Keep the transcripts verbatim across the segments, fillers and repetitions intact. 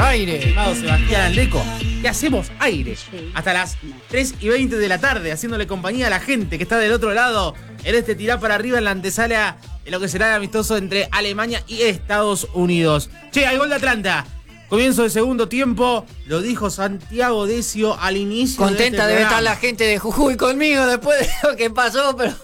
Aire. Estimado Sebastián Aldeco, ¿qué hacemos? Aire. Hasta las tres y veinte de la tarde, haciéndole compañía a la gente que está del otro lado en este tirá para arriba en la antesala de lo que será el amistoso entre Alemania y Estados Unidos. Che, hay gol de Atlanta. Comienzo del segundo tiempo, lo dijo Santiago Decio al inicio. Contenta de este debe programa. estar la gente de Jujuy conmigo después de lo que pasó, pero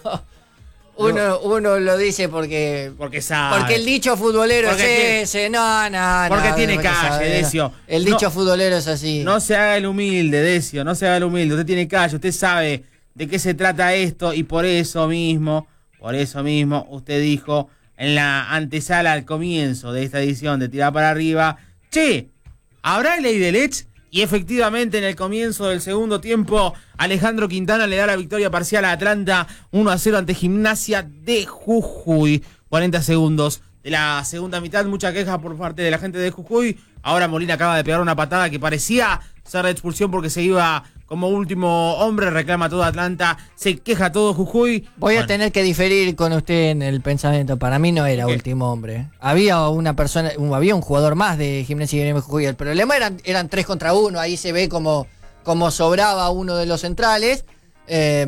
uno, uno lo dice porque Porque sabe. porque el dicho futbolero Porque es ese, no, no, no. Porque tiene porque calle, sabe, Decio. El dicho No. futbolero es así. No se haga el humilde, Decio, no se haga el humilde. Usted tiene calle, usted sabe de qué se trata esto y por eso mismo, por eso mismo, usted dijo en la antesala al comienzo de esta edición de Tirá para Arriba, che, ¿habrá ley de Lech? Y efectivamente en el comienzo del segundo tiempo, Alejandro Quintana le da la victoria parcial a Atlanta uno a cero ante Gimnasia de Jujuy. cuarenta segundos de la segunda mitad, mucha queja por parte de la gente de Jujuy. Ahora Molina acaba de pegar una patada que parecía ser de expulsión porque se iba como último hombre, reclama todo Atlanta, se queja todo Jujuy. Voy Bueno, a tener que diferir con usted en el pensamiento. Para mí no era ¿Qué? último hombre. Había una persona, un- había un jugador más de Gimnasia y Grima de Jujuy. El problema eran, eran tres contra uno. Ahí se ve como, como sobraba uno de los centrales. Eh,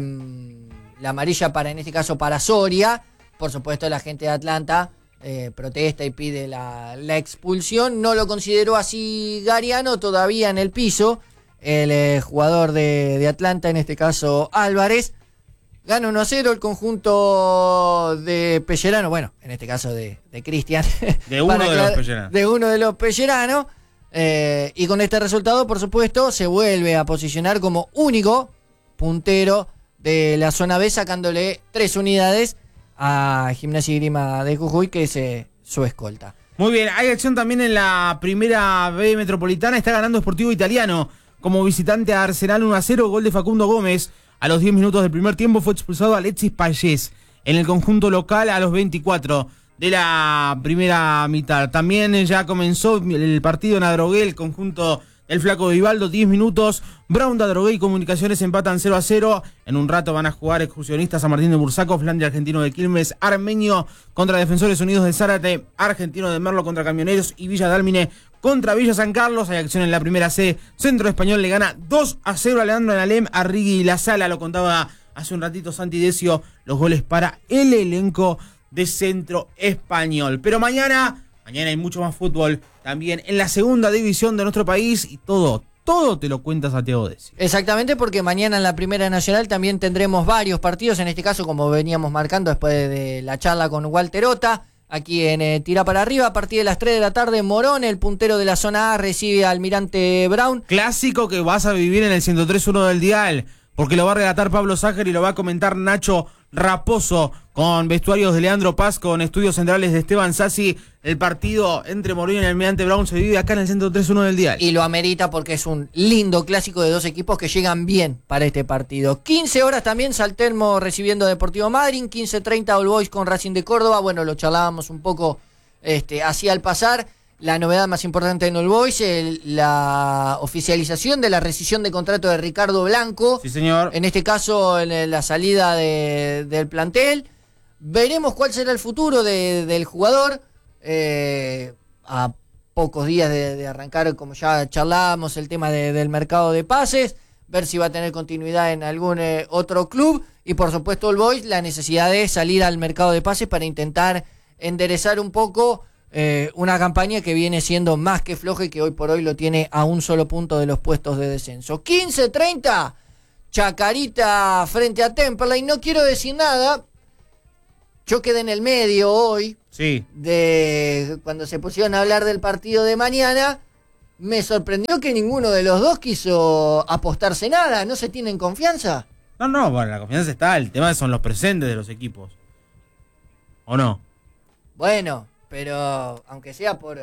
la amarilla para, en este caso, para Soria. Por supuesto, la gente de Atlanta eh, protesta y pide la, la expulsión. No lo consideró así Gariano, todavía en el piso. El eh, jugador de, de Atlanta, en este caso Álvarez. Gana uno a cero el conjunto de Pellerano, bueno, en este caso de, de Cristian. De uno Para de los aclarar- Pelleranos. De uno de los Pellerano. Eh, y con este resultado, por supuesto, se vuelve a posicionar como único puntero de la zona B, sacándole tres unidades a Gimnasia y Grima de Jujuy, que es eh, su escolta. muy bien, hay acción también en la primera B metropolitana, está ganando Sportivo Italiano como visitante a Arsenal uno a cero, gol de Facundo Gómez. A los diez minutos del primer tiempo fue expulsado Alexis Payés en el conjunto local a los veinticuatro de la primera mitad. También ya comenzó el partido en Adrogué, el conjunto del Flaco Vivaldo, diez minutos. Brown de Adrogué y Comunicaciones empatan cero a cero. En un rato van a jugar excursionistas San Martín de Bursaco, Flandria Argentino de Quilmes, Armenio contra Defensores Unidos de Zárate, Argentino de Merlo contra Camioneros y Villa Dálmine contra Villa San Carlos. Hay acción en la primera C. Centro Español le gana dos a cero a Leandro Nalem, a Rigui y La Sala. Lo contaba hace un ratito Santi Decio. Los goles para el elenco de Centro Español. Pero mañana, mañana hay mucho más fútbol también en la segunda división de nuestro país. Y todo, todo te lo cuenta Santiago Decio. Exactamente, porque mañana en la Primera Nacional también tendremos varios partidos, en este caso como veníamos marcando después de, de la charla con Walter Ota, aquí en eh, Tira para Arriba, a partir de las tres de la tarde, Morón, el puntero de la zona A, recibe a Almirante Brown. Clásico que vas a vivir en el ciento tres punto uno del dial, porque lo va a relatar Pablo Sájer y lo va a comentar Nacho Raposo, con vestuarios de Leandro Paz, con estudios centrales de Esteban Sassi. El partido entre Morón y Almirante Brown se vive acá en el ciento tres punto uno del dial. Y lo amerita porque es un lindo clásico de dos equipos que llegan bien para este partido. quince horas también, Saltermo recibiendo a Deportivo Madryn, quince treinta All Boys con Racing de Córdoba. Bueno, lo charlábamos un poco este, así al pasar. La novedad más importante en All Boys, el, la oficialización de la rescisión de contrato de Ricardo Blanco. Sí, señor. En este caso, en la salida de, del plantel. Veremos cuál será el futuro de, del jugador. Eh, a pocos días de, de arrancar, como ya charlábamos, el tema de, del mercado de pases. Ver si va a tener continuidad en algún eh, otro club. Y por supuesto, All Boys, la necesidad de salir al mercado de pases para intentar enderezar un poco Eh, una campaña que viene siendo más que floja y que hoy por hoy lo tiene a un solo punto de los puestos de descenso. quince treinta, Chacarita frente a Temperley. No quiero decir nada, yo quedé en el medio hoy, Sí. de cuando se pusieron a hablar del partido de mañana. Me sorprendió que ninguno de los dos quiso apostarse nada. ¿No se tienen confianza? No, no, bueno, la confianza está. El tema son los presentes de los equipos. ¿O no? Bueno, pero aunque sea por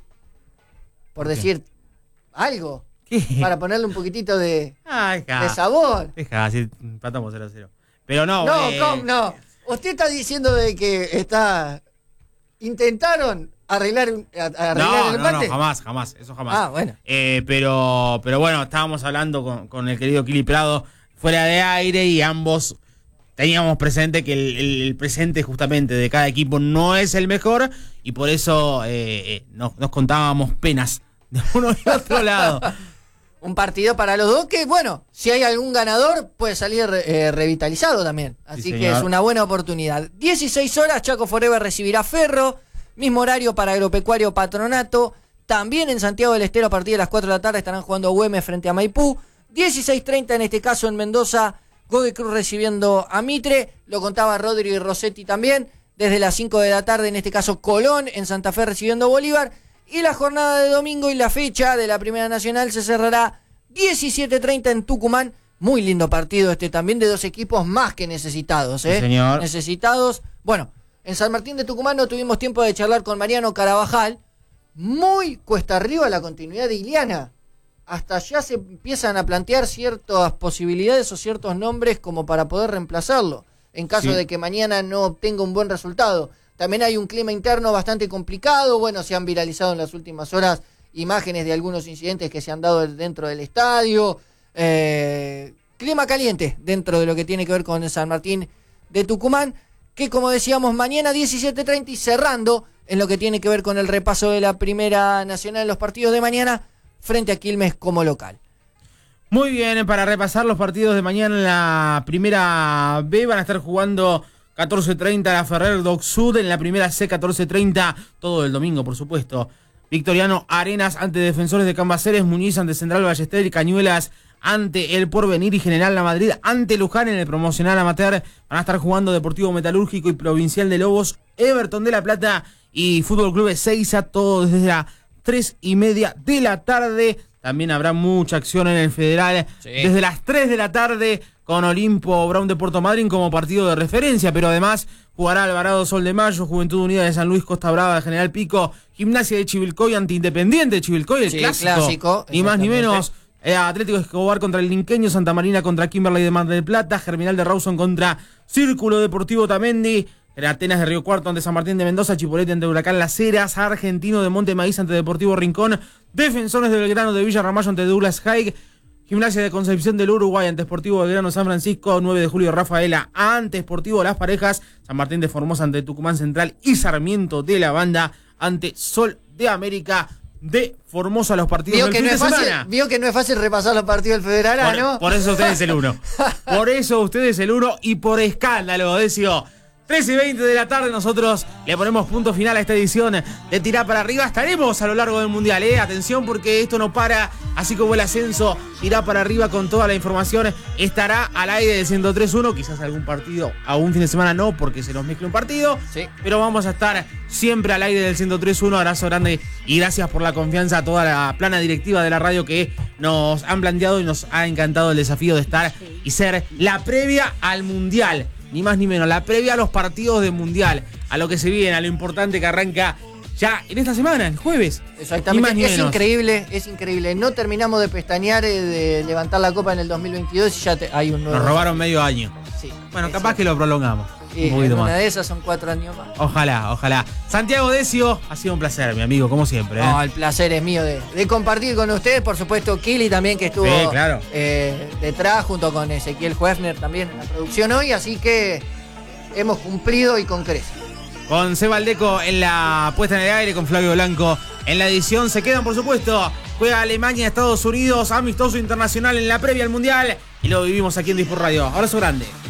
por decir algo, ¿Qué? para ponerle un poquitito de, Ah, deja. de sabor. Deja, así empatamos cero a cero. Pero no, No, eh, ¿cómo? No. Usted está diciendo de que está intentaron arreglar, un- a- a arreglar No, el no, no, empate. jamás, jamás, eso jamás. Ah, bueno. Eh, pero, pero bueno, estábamos hablando con, con el querido Kili Prado fuera de aire y ambos teníamos presente que el, el- el presente justamente de cada equipo no es el mejor y por eso eh, eh, nos, nos contábamos penas de uno y otro lado. Un partido para los dos que, bueno, si hay algún ganador, puede salir eh, revitalizado también. Así Sí, que señor. es una buena oportunidad. dieciséis horas, Chaco Forever recibirá Ferro. Mismo horario para Agropecuario Patronato. También en Santiago del Estero, a partir de las cuatro de la tarde, estarán jugando Güemes frente a Maipú. dieciséis treinta, en este caso en Mendoza, Godoy Cruz recibiendo a Mitre. Lo contaba Rodrigo y Rossetti también. Desde las cinco de la tarde, en este caso Colón en Santa Fe recibiendo a Bolívar. Y la jornada de domingo y la fecha de la Primera Nacional se cerrará diecisiete treinta en Tucumán. Muy lindo partido este también, de dos equipos más que necesitados. ¿eh? Sí, señor. Necesitados. Bueno, en San Martín de Tucumán no tuvimos tiempo de charlar con Mariano Carabajal. Muy cuesta arriba la continuidad de Iliana. Hasta ya se empiezan a plantear ciertas posibilidades o ciertos nombres como para poder reemplazarlo, en caso Sí. de que mañana no obtenga un buen resultado. También hay un clima interno bastante complicado. Bueno, se han viralizado en las últimas horas imágenes de algunos incidentes que se han dado dentro del estadio. Eh, clima caliente dentro de lo que tiene que ver con San Martín de Tucumán, que como decíamos, mañana diecisiete treinta y cerrando en lo que tiene que ver con el repaso de la Primera Nacional en los partidos de mañana frente a Quilmes como local. Muy bien, para repasar los partidos de mañana en la Primera B van a estar jugando catorce treinta la Ferrer Doc Sud, en la Primera C catorce treinta, todo el domingo por supuesto. Victoriano Arenas ante Defensores de Cambaceres, Muñiz ante Central Ballester y Cañuelas ante El Porvenir y General La Madrid ante Luján. En el promocional amateur van a estar jugando Deportivo Metalúrgico y Provincial de Lobos, Everton de La Plata y Fútbol Club Ezeiza, todo desde las tres y media de la tarde. También habrá mucha acción en el Federal, sí, desde las tres de la tarde con Olimpo Brown de Puerto Madryn como partido de referencia, pero además jugará Alvarado Sol de Mayo, Juventud Unida de San Luis, Costa Brava de General Pico, Gimnasia de Chivilcoy ante Independiente de Chivilcoy, el sí, clásico, clásico, ni más ni menos. Eh, Atlético Escobar contra el Linqueño, Santa Marina contra Kimberley de Mar del Plata, Germinal de Rawson contra Círculo Deportivo Tamendi, Atenas de Río Cuarto ante San Martín de Mendoza, Chipolete ante Huracán Las Heras, Argentino de Monte Maíz ante Deportivo Rincón, Defensores de Belgrano de Villa Ramallo ante Douglas Haig, Gimnasia de Concepción del Uruguay ante Sportivo Belgrano San Francisco, nueve de julio Rafaela ante Sportivo Las Parejas, San Martín de Formosa ante Tucumán Central y Sarmiento de la Banda ante Sol de América de Formosa. Los partidos vio del que fin no de es fácil, semana. Vio que no es fácil repasar los partidos del Federal, Por, ¿no? por eso usted es el uno. Por eso usted es el uno y por escándalo, Decio. trece y veinte de la tarde nosotros le ponemos punto final a esta edición de Tirá para Arriba. Estaremos a lo largo del Mundial, ¿eh? Atención porque esto no para, así como el ascenso. Tirá para Arriba con toda la información. Estará al aire de ciento tres punto uno, quizás algún partido, algún fin de semana no, porque se nos mezcla un partido. Sí. Pero vamos a estar siempre al aire del ciento tres punto uno. Abrazo grande y gracias por la confianza a toda la plana directiva de la radio que nos han planteado y nos ha encantado el desafío de estar y ser la previa al Mundial. Ni más ni menos, la previa a los partidos de Mundial, a lo que se viene, a lo importante que arranca ya en esta semana, el jueves. Exactamente, ni más ni es menos. increíble, es increíble. No terminamos de pestañear, eh, de levantar la copa en el dos mil veintidós y ya te, hay un nuevo. Nos robaron medio año. Sí, Bueno, sí, capaz sí. que lo prolongamos. Y un poquito en una más. de esas son cuatro años más. Ojalá, ojalá. Santiago Decio, ha sido un placer, mi amigo, como siempre. ¿eh? No, el placer es mío de, de compartir con ustedes. Por supuesto, Kili también, que estuvo Sí, claro. eh, detrás, junto con Ezequiel Huefner también en la producción hoy. Así que hemos cumplido y con creces. Con Seba Aldeco en la puesta en el aire, con Flavio Blanco en la edición. Se quedan, por supuesto, juega Alemania, Estados Unidos, amistoso internacional en la previa al Mundial. Y lo vivimos aquí en Dispor Radio. Abrazo grande.